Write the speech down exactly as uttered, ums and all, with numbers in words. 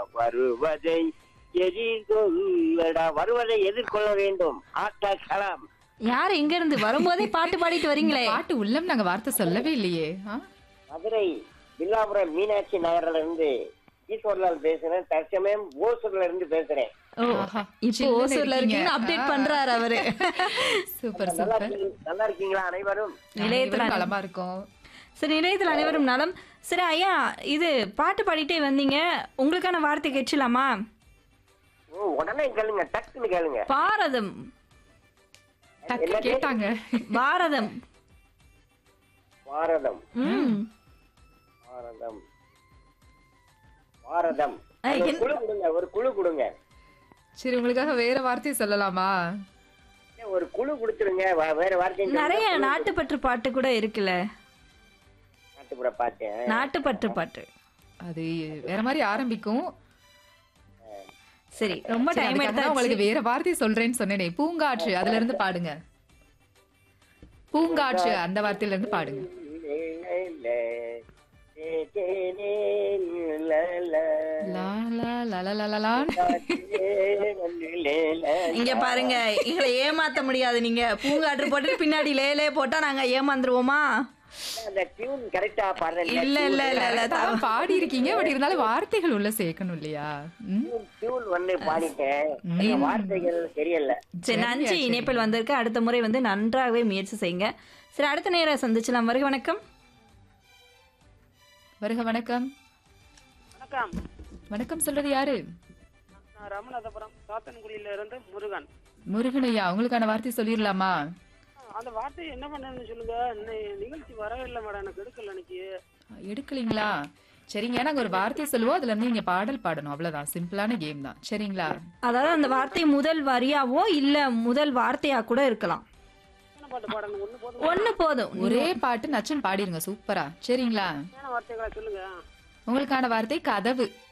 வருவதை எதிர்கொள்ளடா வருவதை எதிர்கொள்ள வேண்டும் ஆட்டா களம். யார் எங்க இருந்து வரும்போதே பாட்டு பாடிட்டு வரீங்களே? பாட்டு உள்ளம் நாங்க வார்த்தை சொல்லவே இல்லையே. ஆ? மதுரை வில்லாபுரம் மீனாட்சி நகர்ல இருந்து ஈஸ்வர்லால் பேசுறேன். தற்சமயம் ஓசூர்ல இருந்து பேசுறேன். ஓ, ஆஹா, இப்போ சில்லுன்னு ஓசூர்ல இருக்கீங்க. இருக்கீங்க, அப்டேட் ஆ. பண்றாரு அவரு. சூப்பர் நல்லா சூப்பர். இருக்கீங்க- நல்லா இருக்கீங்களா அனைவரும்? நிலையத்துல அனைவரும் நலமா இருக்கும். சரி, நிலையத்தில் அனைவரும் நலம். சரி ஐயா, இது பாட்டு பாடிட்டே வந்தீங்க, உங்களுக்கான வார்த்தை கேட்கலாமா? ஓ, உடனே கேளுங்க, டக்குன்னு கேளுங்க. பாரதம். டக்கு கேட்டாங்க. பாரதம். பாரதம் ம். பாரதம் பாரதம் அஹ், ஒரு என்- குழு கொடுங்க, ஒரு குழு கொடுங்க. சரி, உங்களுக்காக வேற வார்த்தை சொல்லலாமா? ஏன் ஒரு குழு கொடுத்துருங்க. வ- வேற வார்த்தை நிறைய நாட்டுப்பற்று பாட்டு கூட இருக்குல்ல. நாட்டுப்புற பாட்டு. நாட்டுப்பற்று பாட்டு. அது வேற மாதிரி ஆரம்பிக்கும். சரி, ரொம்ப சரி, டைம் அதுக்காக தான் உங்களுக்கு வேற வார்த்தை சொல்றேன்னு சொன்னேனே. பூங்காற்று, அதுல இருந்து பாடுங்க. பூங்காற்று அந்த வார்த்தையில இருந்து பாடுங்க. லா லா லா லா லா லா லா. இங்க பாருங்க, எங்களை ஏமாத்த முடியாது. நீங்க பூங்காற்று போட்டு பின்னாடி லேலே போட்டா நாங்க ஏமாந்துருவோமா? அந்த டியூன் கரெக்டா பாடுறேன். இல்ல இல்ல இல்ல இல்ல தவ- தான் பாடி இருக்கீங்க, பட் இருந்தாலும் வார்த்தைகள் உள்ள சேர்க்கணும் இல்லையா? ம்? டியூன் வந்து பாடிட்டேன். அந்த வார்த்தைகள் தெரியல. சரி, நன்றி. இணைப்பில் வந்திருக்க அடுத்த முறை வந்து நன்றாகவே முயற்சி செய்யுங்க. சரி, அடுத்த நேரம் சந்திச்சலாம். வருக வணக்கம். வருக வணக்கம். வணக்கம். வணக்கம் சொல்றது யாரு? நான் ராமநாதபுரம் சாத்தன்குடியில இருந்து முருகன். முருகனையா, உங்களுக்கான வார்த்தை சொல்லிடலாமா? அந்த வார்த்தை என்ன பண்ணணும்னு சொல்லுங்க. இன்னை- நிகழ்ச்சி வரவே இல்லை மேடம், எனக்கு எடுக்கல இன்னைக்கு. எடுக்கலீங்களா? சரிங்க, நாங்க ஒரு வார்த்தை சொல்லுவோம், அதுல இருந்து நீங்க பாடல் பாடணும், அவ்வளவுதான். சிம்பிளான கேம் தான். சரிங்களா? அதாவது அந்த வார்த்தை முதல் வரியாவோ இல்ல முதல் வார்த்தையா கூட இருக்கலாம். என்ன பாட்டு பாடணும்? ஒண்ணு போதும். ஒண்ணு போதும். ஒரே பாட்டு நச்சுன்னு பாடிருங்க, சூப்பரா. சரிங்களா? என்ன வார்த்தைகளை சொல்லுங்க. உங்களுக்கான வார்த்தை கதவு.